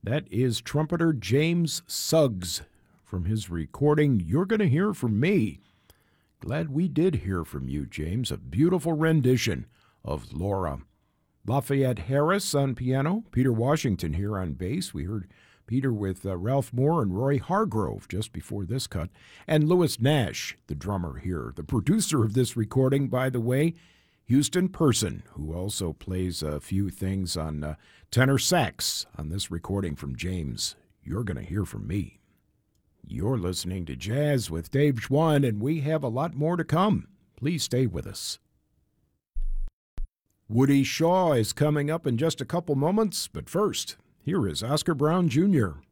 That is trumpeter James Suggs from his recording, You're Gonna Hear From Me. Glad we did hear from you, James. A beautiful rendition of Laura. Lafayette Harris on piano, Peter Washington here on bass. We heard Peter with Ralph Moore and Roy Hargrove just before this cut. And Louis Nash, the drummer here. The producer of this recording, by the way, Houston Person, who also plays a few things on tenor sax on this recording from James. You're going to hear from me. You're listening to Jazz with Dave Schwann, and we have a lot more to come. Please stay with us. Woody Shaw is coming up in just a couple moments, but first, here is Oscar Brown Jr.